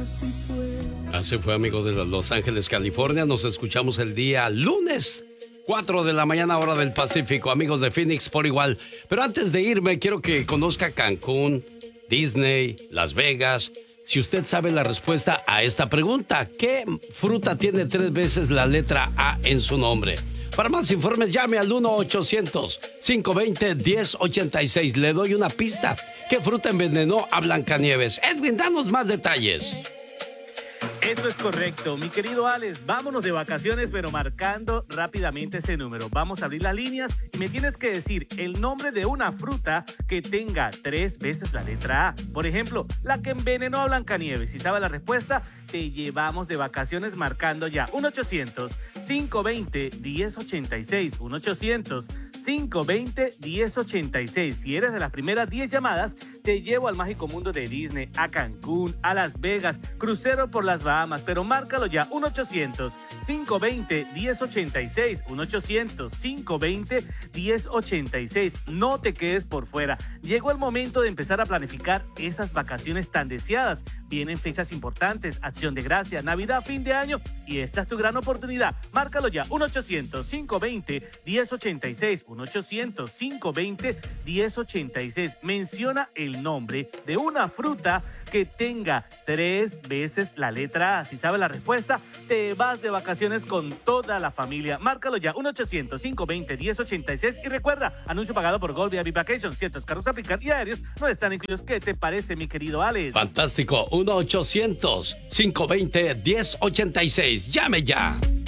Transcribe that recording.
Así fue, amigos de Los Ángeles, California. Nos escuchamos el día lunes, 4 de la mañana, hora del Pacífico. Amigos de Phoenix, por igual. Pero antes de irme, quiero que conozca Cancún, Disney, Las Vegas. Si usted sabe la respuesta a esta pregunta, ¿qué fruta tiene 3 veces la letra A en su nombre? Para más informes, llame al 1-800-520-1086. Le doy una pista. ¿Qué fruta envenenó a Blancanieves? Edwin, danos más detalles. Eso es correcto, mi querido Alex. Vámonos de vacaciones, pero marcando rápidamente ese número. Vamos a abrir las líneas y me tienes que decir el nombre de una fruta que tenga 3 veces la letra A. Por ejemplo, la que envenenó a Blancanieves. Si sabes la respuesta, te llevamos de vacaciones marcando ya. 1-800-520-1086. 1-800-520-1086. Si eres de las primeras 10 llamadas, te llevo al mágico mundo de Disney, a Cancún, a Las Vegas, crucero por las Bahamas, pero márcalo ya. 1-800-520-1086. 1-800-520-1086. No te quedes por fuera. Llegó el momento de empezar a planificar esas vacaciones tan deseadas. Vienen fechas importantes, Acción de Gracia, Navidad, fin de año, y esta es tu gran oportunidad. Márcalo ya. 1-800-520-1086. 1-800-520-1086. Menciona el nombre de una fruta que tenga 3 veces la letra A. Si sabes la respuesta, te vas de vacaciones con toda la familia. Márcalo ya. 1-800-520-1086. Y recuerda, anuncio pagado por Gold Via Vacations. Ciertos carros a aplicar y aéreos no están incluidos. ¿Qué te parece, mi querido Alex? Fantástico. 1-800-520-1086. Llame ya.